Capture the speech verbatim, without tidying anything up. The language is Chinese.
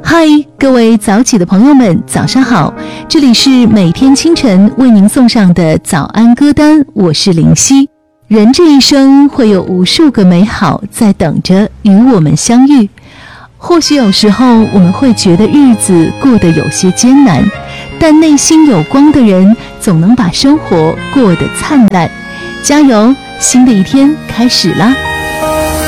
嗨，各位早起的朋友们，早上好！这里是每天清晨为您送上的早安歌单，我是林夕。人这一生会有无数个美好在等着与我们相遇。或许有时候我们会觉得日子过得有些艰难，但内心有光的人总能把生活过得灿烂。加油，新的一天开始啦！